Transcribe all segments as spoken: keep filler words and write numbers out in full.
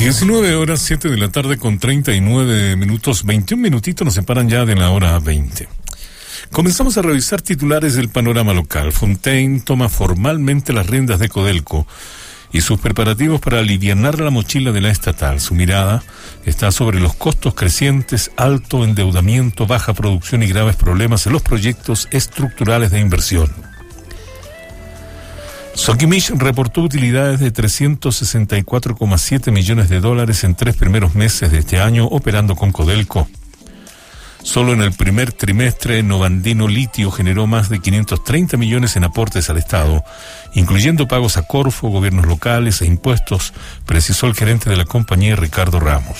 diecinueve horas, siete de la tarde con treinta y nueve minutos, veintiún minutitos nos separan ya de la hora veinte. Comenzamos a revisar titulares del panorama local. Fontaine toma formalmente las riendas de Codelco y sus preparativos para alivianar la mochila de la estatal. Su mirada está sobre los costos crecientes, alto endeudamiento, baja producción y graves problemas en los proyectos estructurales de inversión. Sokimich reportó utilidades de trescientos sesenta y cuatro coma siete millones de dólares en tres primeros meses de este año operando con Codelco. Solo en el primer trimestre, Novandino Litio generó más de quinientos treinta millones en aportes al Estado, incluyendo pagos a Corfo, gobiernos locales e impuestos, precisó el gerente de la compañía, Ricardo Ramos.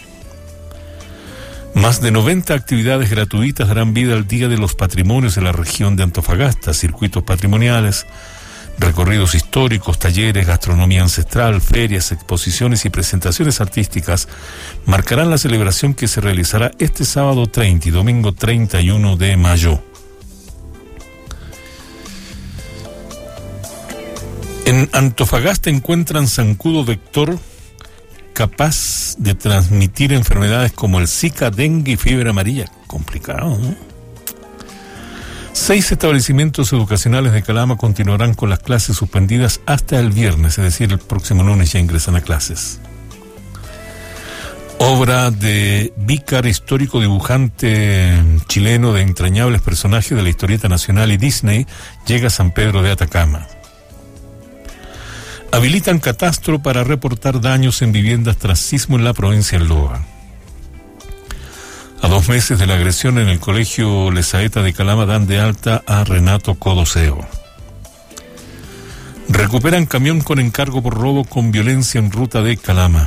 Más de noventa actividades gratuitas darán vida al Día de los Patrimonios de la región de Antofagasta, circuitos patrimoniales, recorridos históricos, talleres, gastronomía ancestral, ferias, exposiciones y presentaciones artísticas marcarán la celebración que se realizará este sábado treinta y domingo treinta y uno de mayo. En Antofagasta encuentran zancudo vector capaz de transmitir enfermedades como el Zika, dengue y fiebre amarilla. Complicado, ¿no? Seis establecimientos educacionales de Calama continuarán con las clases suspendidas hasta el viernes, es decir, el próximo lunes ya ingresan a clases. Obra de Vícar, histórico dibujante chileno de entrañables personajes de la historieta nacional y Disney, llega a San Pedro de Atacama. Habilitan catastro para reportar daños en viviendas tras sismo en la provincia de Loa. A dos meses de la agresión en el colegio Lesaeta de Calama dan de alta a Renato Codoseo. Recuperan camión con encargo por robo con violencia en ruta de Calama.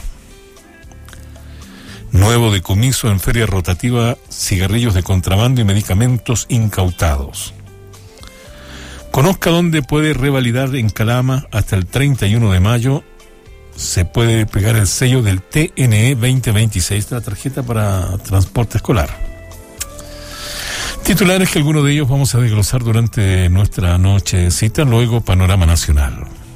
Nuevo decomiso en feria rotativa, cigarrillos de contrabando y medicamentos incautados. Conozca dónde puede revalidar en Calama hasta el treinta y uno de mayo. Se puede pegar el sello del T N E veinte veintiséis, la tarjeta para transporte escolar. Titulares que algunos de ellos vamos a desglosar durante nuestra nochecita, luego panorama nacional.